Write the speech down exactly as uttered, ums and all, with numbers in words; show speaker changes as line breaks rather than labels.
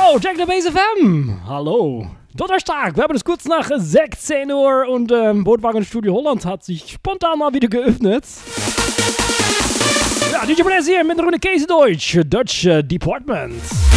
Yo, Jack the Base F M. Hallo. Donnerstag, wir haben es kurz nach sechzehn Uhr und ähm, Bootwagen Studio Holland hat sich spontan mal wieder geöffnet. Ja, D J Bless hier mit einer Runde Käsedeutsch, Dutch äh, Department.